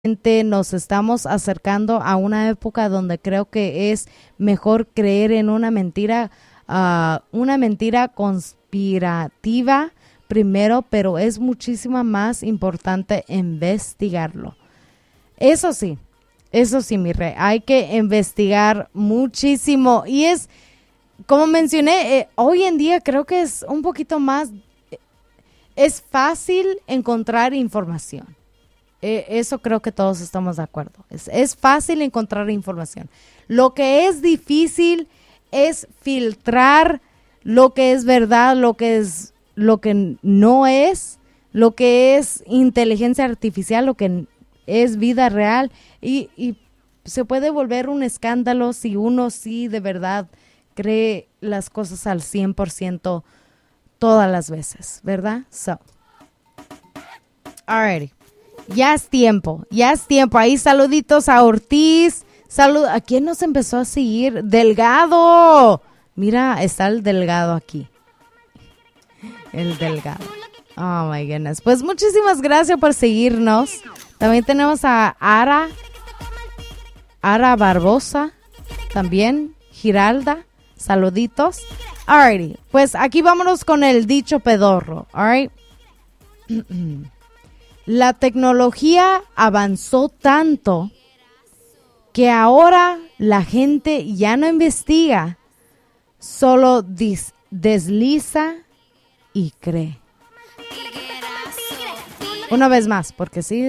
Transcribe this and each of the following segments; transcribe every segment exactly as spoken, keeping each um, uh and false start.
nos estamos acercando a una época donde creo que es mejor creer en una mentira, uh, una mentira conspirativa primero, pero es muchísimo más importante investigarlo. Eso sí, eso sí, mi rey, hay que investigar muchísimo. Y es, como mencioné, eh, hoy en día creo que es un poquito más, eh, es fácil encontrar información. Eh, eso creo que todos estamos de acuerdo. Es, es fácil encontrar información. Lo que es difícil es filtrar lo que es verdad, lo que es, lo que no es, lo que es inteligencia artificial, lo que es vida real. Y, y se puede volver un escándalo si uno sí de verdad cree las cosas al cien por ciento todas las veces, ¿verdad? So, alrighty. Ya es tiempo, ya es tiempo. Ahí saluditos a Ortiz. Salud. ¿A quién nos empezó a seguir? Delgado. Mira, está el Delgado aquí. El Delgado. Oh my goodness. Pues muchísimas gracias por seguirnos. También tenemos a Ara. Ara Barbosa. También Giralda. Saluditos. Alrighty. Pues aquí vámonos con el dicho pedorro. Alright. La tecnología avanzó tanto que ahora la gente ya no investiga, solo dis- desliza y cree. Una vez más, porque sí,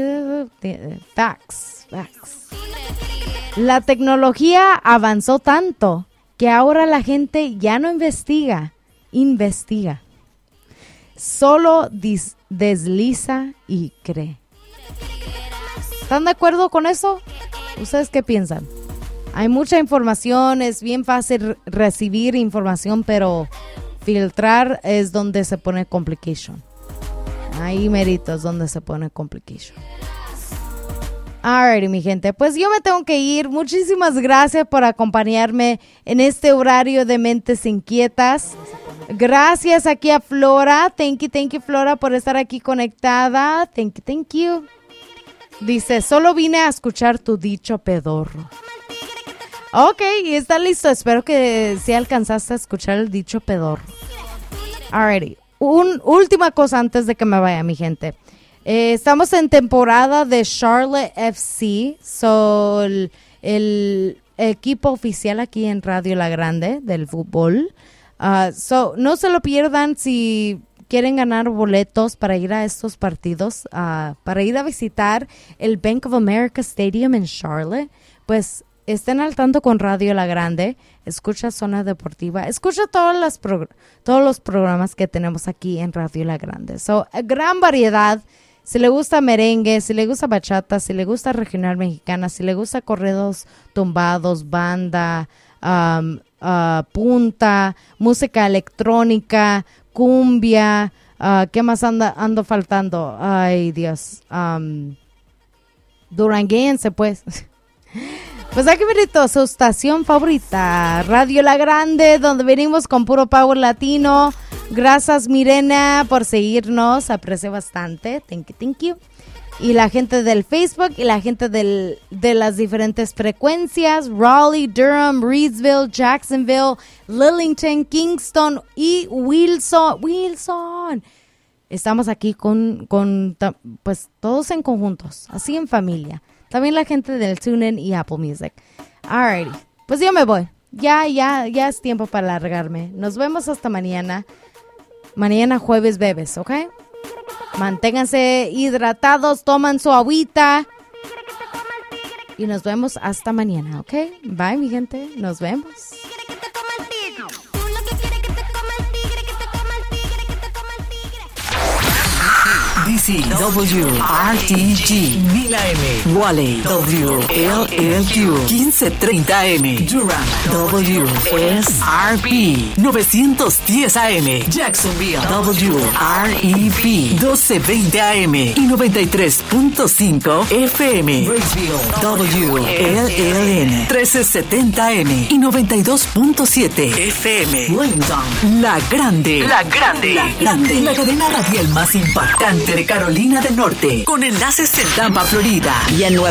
facts, facts. La tecnología avanzó tanto que ahora la gente ya no investiga, investiga. Solo dis- desliza y cree. ¿Están de acuerdo con eso? ¿Ustedes qué piensan? Hay mucha información, es bien fácil recibir información, pero filtrar es donde se pone complication. Ahí merito es donde se pone complication. Alrighty, mi gente, pues yo me tengo que ir. Muchísimas gracias por acompañarme en este horario de Mentes Inquietas. Gracias aquí a Flora. Thank you, thank you, Flora, por estar aquí conectada. Thank you, thank you. Dice, solo vine a escuchar tu dicho pedorro. Ok, y está listo. Espero que sí alcanzaste a escuchar el dicho pedorro. Alrighty. Un, última cosa antes de que me vaya, mi gente. Eh, estamos en temporada de Charlotte F C. So, el, el equipo oficial aquí en Radio La Grande del fútbol. Uh, so, no se lo pierdan si quieren ganar boletos para ir a estos partidos, uh, para ir a visitar el Bank of America Stadium en Charlotte. Pues estén al tanto con Radio La Grande, escucha Zona Deportiva, escucha todas las progr- todos los programas que tenemos aquí en Radio La Grande. So, gran variedad. Si le gusta merengue, si le gusta bachata, si le gusta regional mexicana, si le gusta corridos tumbados, banda, um, Uh, punta, música electrónica, cumbia, uh, ¿qué más anda ando faltando? Ay, Dios. Um, duranguense, pues. Pues aquí venito, su estación favorita, Radio La Grande, donde venimos con puro power latino. Gracias, Mirena, por seguirnos. Aprecio bastante. Thank you, thank you. Y la gente del Facebook y la gente del, de las diferentes frecuencias, Raleigh, Durham, Reedsville, Jacksonville, Lillington, Kingston y Wilson. Wilson. Estamos aquí con, con pues todos en conjuntos, así en familia. También la gente del TuneIn y Apple Music. Alrighty, pues yo me voy. Ya, ya, ya es tiempo para largarme. Nos vemos hasta mañana. Mañana jueves bebes, ¿ok? Manténganse hidratados, toman su agüita. Y nos vemos hasta mañana, ¿ok? Bye, mi gente. Nos vemos. D C W R T G mil A M, Wally W L L Q quince treinta A M, Durham W S R P novecientos diez A M, Jacksonville W R E P doce veinte A M y noventa y tres punto cinco F M, Bridgeville W L L N trece setenta A M y noventa y dos punto siete F M, Layton La Grande, La Grande, La Grande, la cadena radial más impactante de Carolina del Norte, con enlaces en Tampa, Florida, y en Nueva